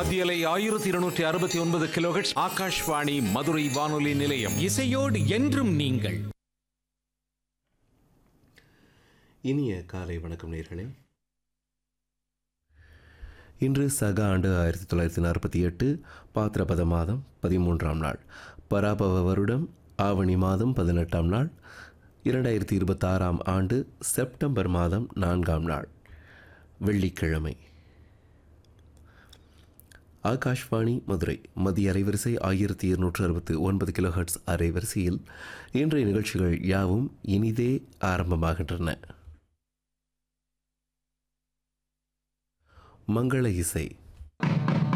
மத்தியலை 1269 கிலோஹெர்ட்ஸ் ஆகாஷ்வாணி மதுரை வானொலி நிலையம். இசையோடு என்றும் நீங்கள். இனிய காலை வணக்கம் நேயர்களே. இன்று சக ஆண்டு 1948 பாத்திரபத மாதம் 13ஆம் நாள், பராபவ வருடம் ஆவணி மாதம் 18ஆம் நாள், 2026ஆம் ஆண்டு செப்டம்பர் மாதம் 4ஆம் நாள், வெள்ளிக்கிழமை. ஆகாஷ்வாணி மதுரை மத்திய அலைவரிசை 1269 கிலோஹெர்ட்ஸ் அலைவரிசையில் இன்றைய நிகழ்ச்சிகள் யாவும் இனிதே ஆரம்பமாகின்றன. மங்கள இசை.